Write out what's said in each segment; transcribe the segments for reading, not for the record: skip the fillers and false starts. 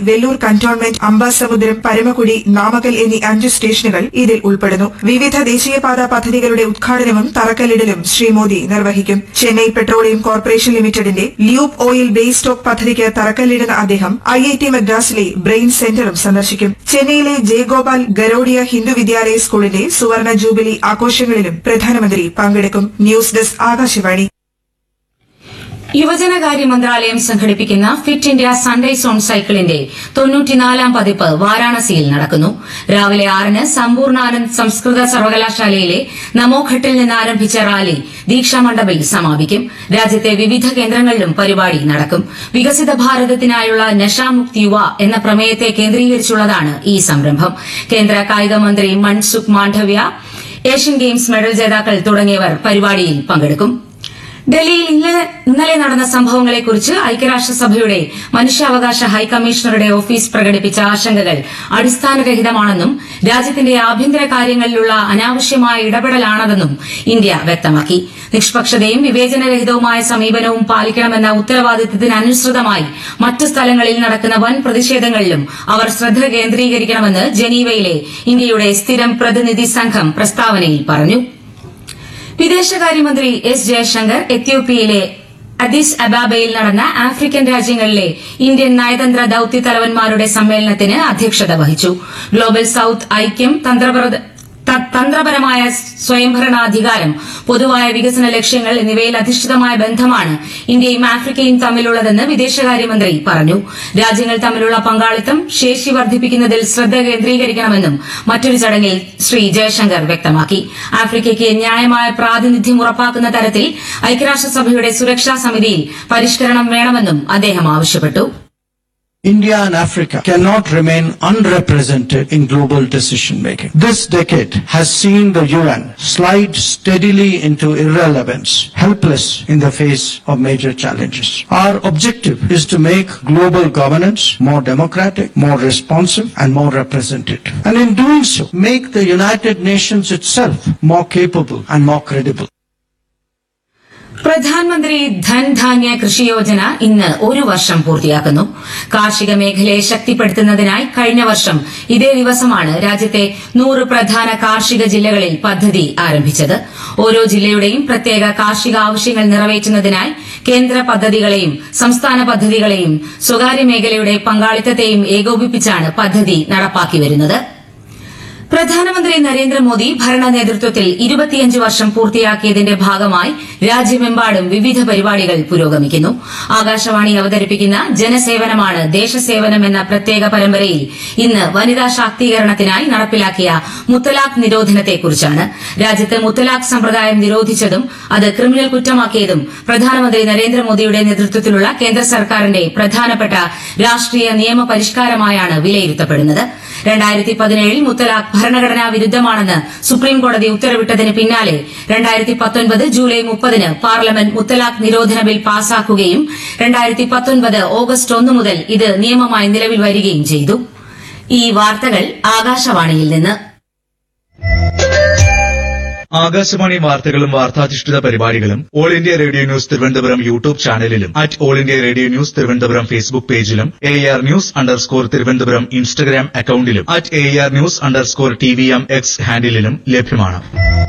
Vellore cantonment, Ambasamudram, Paramakudi, Namakkal എന്നീ 5 സ്റ്റേഷനുകൾ ഇതിൽ ഉൾപ്പെടുന്നു. വിവിധ ദേശീയപാത പദ്ധതികളുടെ ഉദ്ഘാടനവും തറക്കല്ലിടലും ശ്രീ മോദി നിർവഹിക്കും. ചെന്നൈ പെട്രോളിയം കോർപ്പറേഷൻ ലിമിറ്റഡിന്റെ ലൂബ് ഓയിൽ ബേസ് സ്റ്റോക്ക് പദ്ധതിക്ക് തറക്കല്ലിടുന്ന അദ്ദേഹം IIT മദ്രാസിലെ ബ്രെയിൻ സെന്ററും സന്ദർശിക്കും. ചെന്നൈയിലെ ജയഗോപാൽ ഗരോഡിയ ഹിന്ദു വിദ്യാലയ സ്കൂളിന്റെ സുവർണ ജൂബിലി ആഘോഷങ്ങളിലും പ്രധാനമന്ത്രി പങ്കെടുക്കും. News desk Akashvani. യുവജനകാര്യ മന്ത്രാലയം സംഘടിപ്പിക്കുന്ന ഫിറ്റ് ഇന്ത്യ സൺഡേസ് ഓൺ സൈക്കിളിന്റെ 94ാം പതിപ്പ് വാരാണസിയിൽ നടക്കുന്നു. രാവിലെ 6-ന് സമ്പൂർണ്ണാനന്ദ് സംസ്കൃത സർവകലാശാലയിലെ നമോഘട്ടിൽ നിന്ന് ആരംഭിച്ച റാലി ദീക്ഷാമണ്ഡപിൽ സമാപിക്കും. രാജ്യത്തെ വിവിധ കേന്ദ്രങ്ങളിലും പരിപാടി നടക്കും. വികസിത ഭാരതത്തിനായുള്ള നശാമുക്ത് യുവ എന്ന പ്രമേയത്തെ കേന്ദ്രീകരിച്ചുള്ളതാണ് ഈ സംരംഭം. കേന്ദ്ര കായിക മന്ത്രി Mansukh Mandaviya, Asian games medal ജേതാക്കൾ തുടങ്ങിയവർ പരിപാടിയിൽ പങ്കെടുക്കും. ഡൽഹിയിൽ ഇന്നലെ നടന്ന സംഭവങ്ങളെക്കുറിച്ച് ഐക്യരാഷ്ട്രസഭയുടെ മനുഷ്യാവകാശ ഹൈക്കമ്മീഷണറുടെ ഓഫീസ് പ്രകടിപ്പിച്ച ആശങ്കകൾ അടിസ്ഥാനരഹിതമാണെന്നും രാജ്യത്തിന്റെ ആഭ്യന്തര കാര്യങ്ങളിലുള്ള അനാവശ്യമായ ഇടപെടലാണതെന്നും ഇന്ത്യ വ്യക്തമാക്കി. നിഷ്പക്ഷതയും വിവേചനരഹിതവുമായ സമീപനവും പാലിക്കണമെന്ന ഉത്തരവാദിത്തത്തിനനുസൃതമായി മറ്റ് സ്ഥലങ്ങളിൽ നടക്കുന്ന വൻ പ്രതിഷേധങ്ങളിലും അവർ ശ്രദ്ധ കേന്ദ്രീകരിക്കണമെന്ന് ജനീവയിലെ ഇന്ത്യയുടെ സ്ഥിരം പ്രതിനിധി സംഘം പ്രസ്താവനയിൽ പറഞ്ഞു. വിദേശകാര്യമന്ത്രി എസ് ജയശങ്കർ എത്യോപ്യയിലെ അദിസ് അബാബയിൽ നടന്ന ആഫ്രിക്കൻ രാജ്യങ്ങളിലെ ഇന്ത്യൻ നയതന്ത്ര ദൌത്യ തലവന്മാരുടെ സമ്മേളനത്തിന് അധ്യക്ഷത വഹിച്ചു. ഗ്ലോബൽ സൌത്ത്, ഐക്യം, തന്ത്രപരമായ സ്വയംഭരണാധികാരം, പൊതുവായ വികസന ലക്ഷ്യങ്ങൾ എന്നിവയിൽ അധിഷ്ഠിതമായ ബന്ധമാണ് ഇന്ത്യയും ആഫ്രിക്കയും തമ്മിലുള്ളതെന്ന് വിദേശകാര്യമന്ത്രി പറഞ്ഞു. രാജ്യങ്ങൾ തമ്മിലുള്ള പങ്കാളിത്തം ശേഷി വർദ്ധിപ്പിക്കുന്നതിൽ ശ്രദ്ധ കേന്ദ്രീകരിക്കണമെന്നും മറ്റൊരു ചടങ്ങിൽ ശ്രീ ജയശങ്കർ വ്യക്തമാക്കി. ആഫ്രിക്കയ്ക്ക് ന്യായമായ പ്രാതിനിധ്യം ഉറപ്പാക്കുന്ന തരത്തിൽ ഐക്യരാഷ്ട്രസഭയുടെ സുരക്ഷാ സമിതിയിൽ പരിഷ്കരണം വേണമെന്നും അദ്ദേഹം ആവശ്യപ്പെട്ടു. India and Africa cannot remain unrepresented in global decision making. This decade has seen the UN slide steadily into irrelevance, helpless in the face of major challenges. Our objective is to make global governance more democratic, more responsive and more representative. And in doing so, make the United Nations itself more capable and more credible. പ്രധാനമന്ത്രി ധൻധാന്യ കൃഷി യോജന ഇന്ന് 1 വർഷം പൂർത്തിയാക്കുന്നു. കാർഷിക മേഖലയെ ശക്തിപ്പെടുത്തുന്നതിനായി കഴിഞ്ഞ വർഷം ഇതേ ദിവസമാണ് രാജ്യത്തെ 100 പ്രധാന കാർഷിക ജില്ലകളിൽ പദ്ധതി ആരംഭിച്ചത്. ഓരോ ജില്ലയുടെയും പ്രത്യേക കാർഷിക ആവശ്യങ്ങൾ നിറവേറ്റുന്നതിനായി കേന്ദ്ര പദ്ധതികളെയും സംസ്ഥാന പദ്ധതികളെയും സ്വകാര്യ മേഖലയുടെ പങ്കാളിത്തത്തെയും ഏകോപിപ്പിച്ചാണ് പദ്ധതി നടപ്പാക്കി വരുന്നത്. പ്രധാനമന്ത്രി നരേന്ദ്രമോദി ഭരണ നേതൃത്വത്തിൽ 25 വർഷം പൂർത്തിയാക്കിയതിന്റെ ഭാഗമായി രാജ്യമെമ്പാടും വിവിധ പരിപാടികൾ പുരോഗമിക്കുന്നു. ആകാശവാണി അവതരിപ്പിക്കുന്ന ജനസേവനമാണ് ദേശസേവനം എന്ന പ്രത്യേക പരമ്പരയിൽ ഇന്ന് വനിതാ ശാക്തീകരണത്തിനായി നടപ്പിലാക്കിയ മുത്തലാഖ് നിരോധനത്തെക്കുറിച്ചാണ്. രാജ്യത്ത് മുത്തലാഖ് സമ്പ്രദായം നിരോധിച്ചതും അത് ക്രിമിനൽ കുറ്റമാക്കിയതും പ്രധാനമന്ത്രി നരേന്ദ്രമോദിയുടെ നേതൃത്വത്തിലുള്ള കേന്ദ്ര സർക്കാരിന്റെ പ്രധാനപ്പെട്ട രാഷ്ട്രീയ നിയമ പരിഷ്കാരമായാണ് വിലയിരുത്തപ്പെടുന്നത്. 2017 മുത്തലാഖ് ഭരണഘടനാ വിരുദ്ധമാണെന്ന് സുപ്രീംകോടതി ഉത്തരവിട്ടതിന് പിന്നാലെ 2019 ജൂലൈ 30-ന് പാർലമെന്റ് മുത്തലാഖ് നിരോധന ബിൽ പാസാക്കുകയും 2019 ഓഗസ്റ്റ് 1 മുതൽ ഇത് നിയമമായി നിലവിൽ വരികയും ചെയ്തു. ഈ വാർത്തകൾ ആകാശവാണിയിൽ നിന്ന്. ആകാശവാണി വാർത്തകളും വാർത്താധിഷ്ഠിത പരിപാടികളും all India radio news Thiruvananthapuram YouTube ചാനലിലും @all India radio news Thiruvananthapuram Facebook പേജിലും AR_News_തിരുവനന്തപുരം ഇൻസ്റ്റഗ്രാം അക്കൌണ്ടിലും @AR_News_TVM X ഹാൻഡിലും ലഭ്യമാണ്.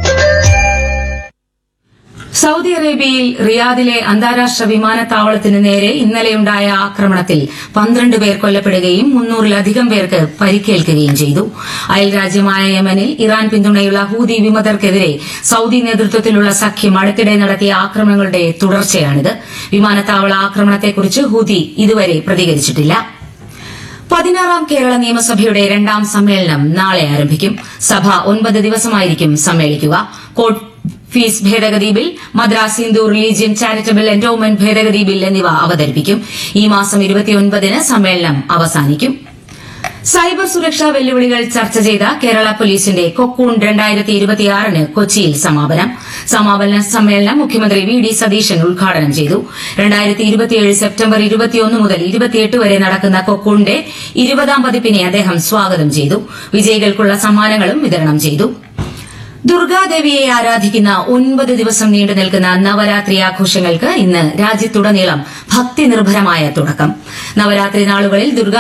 സൌദി അറേബ്യയിൽ റിയാദിലെ അന്താരാഷ്ട്ര വിമാനത്താവളത്തിന് നേരെ ഇന്നലെയുണ്ടായ ആക്രമണത്തിൽ 12 പേർ കൊല്ലപ്പെടുകയും 300-ലധികം പേർക്ക് പരിക്കേൽക്കുകയും ചെയ്തു. അയൽരാജ്യമായ യമനിൽ ഇറാൻ പിന്തുണയുള്ള ഹൂതി വിമതർക്കെതിരെ സൌദി നേതൃത്വത്തിലുള്ള സഖ്യം അടുത്തിടെ നടത്തിയ ആക്രമണങ്ങളുടെ തുടർച്ചയാണിത്. വിമാനത്താവള ആക്രമണത്തെക്കുറിച്ച് ഹൂതി ഇതുവരെ പ്രതികരിച്ചിട്ടില്ല. 16ാം കേരള നിയമസഭയുടെ 2ാം സമ്മേളനം നാളെ ആരംഭിക്കും. സഭ 9 ദിവസമായിരിക്കും സമ്മേളിക്കുക. കോർട്ട് ഫീസ് ഭേദഗതി bill, Madras Hindu religion charitable endowment ഭേദഗതി ബിൽ എന്നിവ അവതരിപ്പിക്കും. ഈ മാസം 29-ന് സമ്മേളനം അവസാനിക്കും. സൈബർ സുരക്ഷാ വെല്ലുവിളികൾ ചർച്ച ചെയ്ത കേരള പോലീസിന്റെ കൊക്കൂൺ 2026-ന് കൊച്ചിയിൽ സമാപന സമ്മേളനം മുഖ്യമന്ത്രി വി ഡി സതീശൻ ഉദ്ഘാടനം ചെയ്തു. 2027 സെപ്റ്റംബർ 21 മുതൽ 28 വരെ നടക്കുന്ന കൊക്കൂണിന്റെ 20ാം പതിപ്പിനെ അദ്ദേഹം സ്വാഗതം ചെയ്തു. വിജയികൾക്കുള്ള സമ്മാനങ്ങളും വിതരണം ചെയ്തു. ദുർഗാദേവിയെ ആരാധിക്കുന്ന 9 ദിവസം നീണ്ടു നിൽക്കുന്ന നവരാത്രി ആഘോഷങ്ങൾക്ക് ഇന്ന് രാജ്യത്തുടനീളം ഭക്തി നിർഭരമായ തുടക്കം. നവരാത്രി നാളുകളിൽ